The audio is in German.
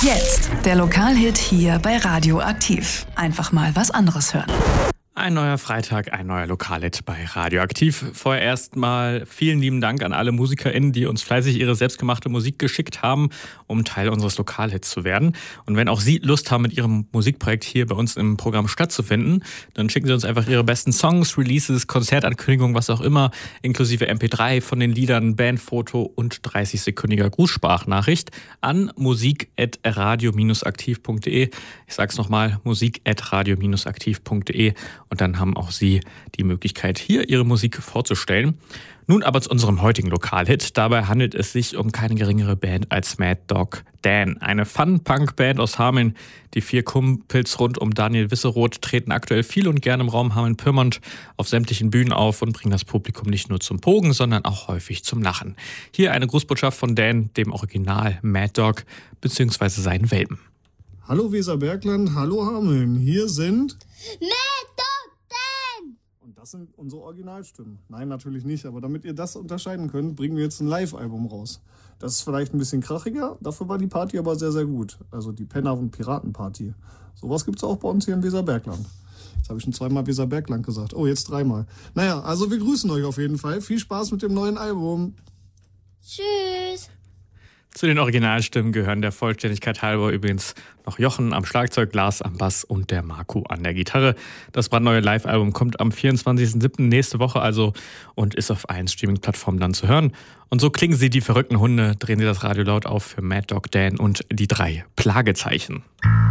Jetzt der Lokalhit hier bei Radio Aktiv. Einfach mal was anderes hören. Ein neuer Freitag, ein neuer Lokalhit bei Radioaktiv. Vorher erstmal vielen lieben Dank an alle MusikerInnen, die uns fleißig ihre selbstgemachte Musik geschickt haben, um Teil unseres Lokalhits zu werden. Und wenn auch Sie Lust haben, mit Ihrem Musikprojekt hier bei uns im Programm stattzufinden, dann schicken Sie uns einfach Ihre besten Songs, Releases, Konzertankündigungen, was auch immer, inklusive MP3 von den Liedern, Bandfoto und 30-sekündiger Grußsprachnachricht an musik@radio-aktiv.de. Ich sag's nochmal, musik@radio-aktiv.de. Und dann haben auch Sie die Möglichkeit, hier Ihre Musik vorzustellen. Nun aber zu unserem heutigen Lokalhit. Dabei handelt es sich um keine geringere Band als Mad Dog Dan. Eine Fun-Punk-Band aus Hameln. Die 4 Kumpels rund um Daniel Wisseroth treten aktuell viel und gern im Raum Hameln-Pyrmont auf sämtlichen Bühnen auf und bringen das Publikum nicht nur zum Pogen, sondern auch häufig zum Lachen. Hier eine Grußbotschaft von Dan, dem Original Mad Dog, bzw. seinen Welpen. Hallo Weserbergland, hallo Hameln. Hier sind Mad Dog Dan! Und das sind unsere Originalstimmen. Nein, natürlich nicht, aber damit ihr das unterscheiden könnt, bringen wir jetzt ein Live-Album raus. Das ist vielleicht ein bisschen krachiger, dafür war die Party aber sehr, sehr gut. Also die Penner- und Piratenparty. Sowas gibt es auch bei uns hier im Weserbergland. Jetzt habe ich schon 2-mal Weserbergland gesagt. Oh, jetzt 3-mal. Naja, also wir grüßen euch auf jeden Fall. Viel Spaß mit dem neuen Album. Tschüss! Zu den Originalstimmen gehören der Vollständigkeit halber übrigens noch Jochen am Schlagzeug, Lars am Bass und der Marco an der Gitarre. Das brandneue Live-Album kommt am 24.07. nächste Woche also und ist auf allen Streaming-Plattformen dann zu hören. Und so klingen sie, die verrückten Hunde, drehen sie das Radio laut auf für Mad Dog Dan und die 3 Plagezeichen.